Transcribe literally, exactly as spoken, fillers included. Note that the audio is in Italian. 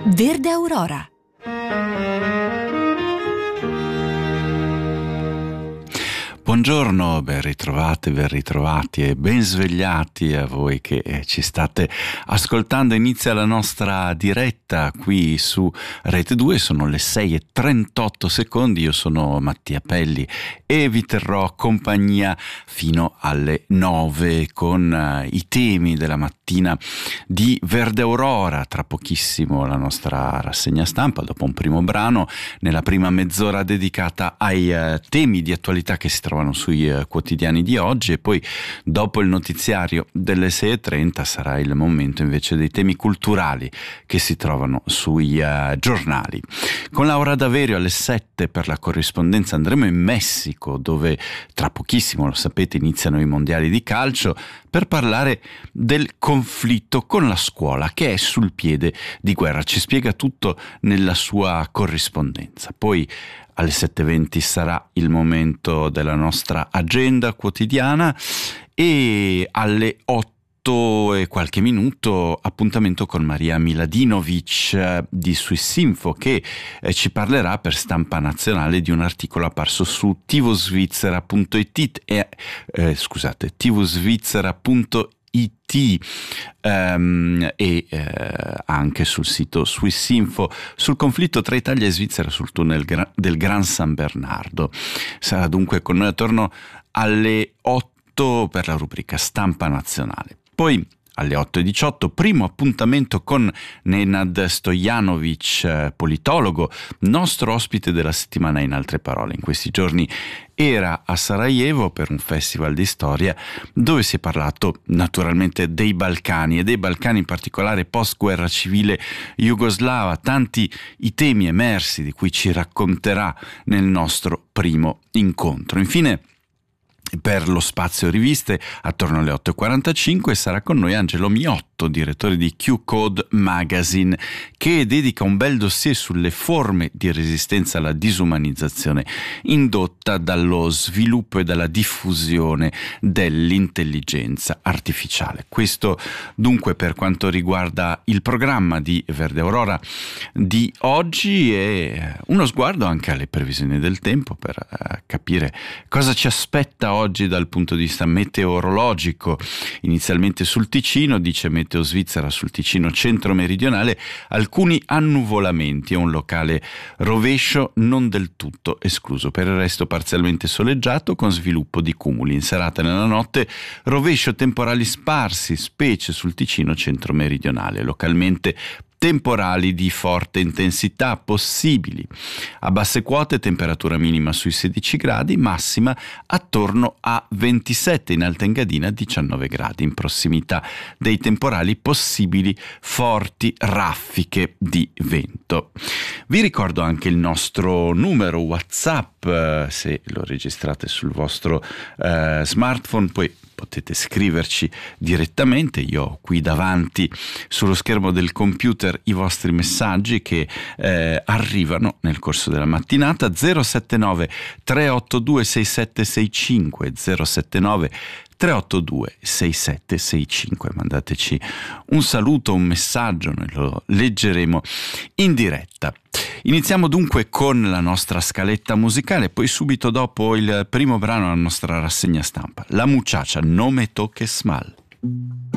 Verde Aurora. Buongiorno, ben ritrovate, ben ritrovati e ben svegliati a voi che ci state ascoltando. Inizia la nostra diretta qui su Rete due, sono le sei e trentotto secondi, io sono Mattia Pelli e vi terrò compagnia fino alle nove con i temi della mattina di Verde Aurora. Tra pochissimo la nostra rassegna stampa, dopo un primo brano, nella prima mezz'ora dedicata ai uh, temi di attualità che si trovano sui uh, quotidiani di oggi, e poi dopo il notiziario delle sei e trenta sarà il momento invece dei temi culturali che si trovano sui uh, giornali. Con Laura Daverio alle sette per la corrispondenza andremo in Messico, dove tra pochissimo, lo sapete, iniziano i mondiali di calcio, per parlare del conflitto con la scuola che è sul piede di guerra. Ci spiega tutto nella sua corrispondenza. Poi alle sette e venti sarà il momento della nostra agenda quotidiana e alle otto e qualche minuto appuntamento con Maria Miladinovic eh, di Swissinfo, che eh, ci parlerà per Stampa Nazionale di un articolo apparso su tvsvizzera punto it e eh, scusate tvsvizzera punto it um, e eh, anche sul sito Swissinfo sul conflitto tra Italia e Svizzera sul tunnel gra- del Gran San Bernardo. Sarà dunque con noi attorno alle otto per la rubrica Stampa Nazionale. Poi alle otto e diciotto, primo appuntamento con Nenad Stojanovic, politologo, nostro ospite della settimana. In altre parole, in questi giorni era a Sarajevo per un festival di storia dove si è parlato naturalmente dei Balcani e dei Balcani in particolare post-guerra civile jugoslava, tanti i temi emersi di cui ci racconterà nel nostro primo incontro. Infine, per lo spazio riviste, attorno alle otto e quarantacinque sarà con noi Angelo Miotto, direttore di Q-Code Magazine, che dedica un bel dossier sulle forme di resistenza alla disumanizzazione indotta dallo sviluppo e dalla diffusione dell'intelligenza artificiale. Questo dunque per quanto riguarda il programma di Verde Aurora di oggi, e uno sguardo anche alle previsioni del tempo per uh, capire cosa ci aspetta oggi dal punto di vista meteorologico. Inizialmente sul Ticino, dice Meteo Svizzera, sul Ticino centro-meridionale alcuni annuvolamenti e un locale rovescio non del tutto escluso. Per il resto parzialmente soleggiato con sviluppo di cumuli. In serata e nella notte rovescio temporali sparsi, specie sul Ticino centro-meridionale, localmente temporali di forte intensità possibili. A basse quote temperatura minima sui sedici gradi, massima attorno a ventisette, in Alta Engadina diciannove gradi, in prossimità dei temporali possibili forti raffiche di vento. Vi ricordo anche il nostro numero WhatsApp, eh, se lo registrate sul vostro eh, smartphone, poi potete scriverci direttamente. Io ho qui davanti sullo schermo del computer i vostri messaggi che eh, arrivano nel corso della mattinata. Zero sette nove tre otto due sei sette sei cinque zero sette nove tre otto due sei sette sei cinque. Mandateci un saluto, un messaggio, noi lo leggeremo in diretta. Iniziamo dunque con la nostra scaletta musicale, poi subito dopo il primo brano la nostra rassegna stampa. La Muchacha, No Me Toques Mal.